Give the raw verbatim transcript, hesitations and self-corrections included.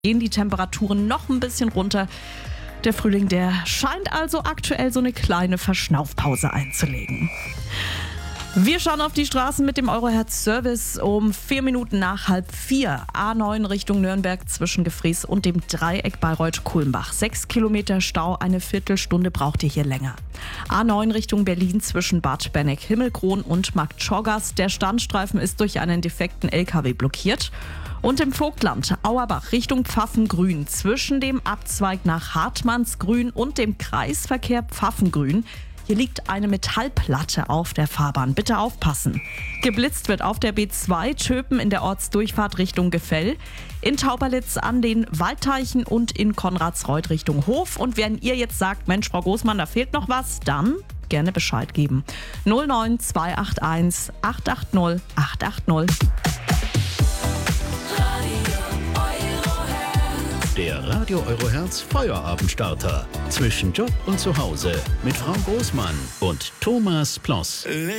gehen die Temperaturen noch ein bisschen runter. Der Frühling, der scheint also aktuell so eine kleine Verschnaufpause einzulegen. Wir schauen auf die Straßen mit dem Eurohertz-Service um vier Minuten nach halb vier. A neun Richtung Nürnberg zwischen Gefries und dem Dreieck Bayreuth-Kulmbach. Sechs Kilometer Stau, eine Viertelstunde braucht ihr hier länger. A neun Richtung Berlin zwischen Bad Benneck-Himmelkron und Marktschorgast. Der Standstreifen ist durch einen defekten L K W blockiert. Und im Vogtland, Auerbach Richtung Pfaffengrün zwischen dem Abzweig nach Hartmannsgrün und dem Kreisverkehr Pfaffengrün. Hier liegt eine Metallplatte auf der Fahrbahn. Bitte aufpassen. Geblitzt wird auf der B zwei Töpen in der Ortsdurchfahrt Richtung Gefell, in Tauberlitz an den Waldteichen und in Konradsreuth Richtung Hof. Und wenn ihr jetzt sagt, Mensch, Frau Großmann, da fehlt noch was, dann gerne Bescheid geben. null neun zwei acht eins acht acht null acht acht null. Der Radio Eurohertz Feierabendstarter. Zwischen Job und Zuhause mit Frau Großmann und Thomas Ploss.